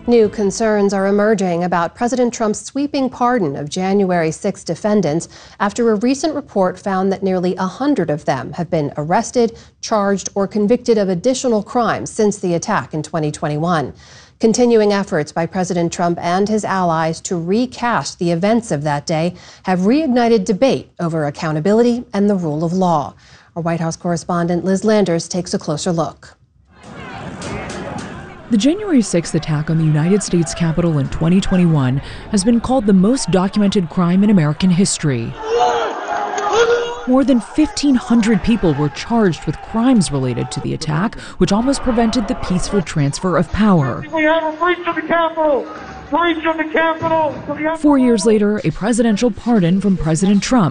New concerns are emerging about President Trump's sweeping pardon of January 6 defendants after a recent report found that nearly 100 of them have been arrested, charged, or convicted of additional crimes since the attack in 2021. Continuing efforts by President Trump and his allies to recast the events of that day have reignited debate over accountability and the rule of law. Our White House correspondent Liz Landers takes a closer look. The January 6th attack on the United States Capitol in 2021 has been called the most documented crime in American history. More than 1,500 people were charged with crimes related to the attack, which almost prevented the peaceful transfer of power. We have a breach of the Capitol! Breach of the Capitol! 4 years later, a presidential pardon from President Trump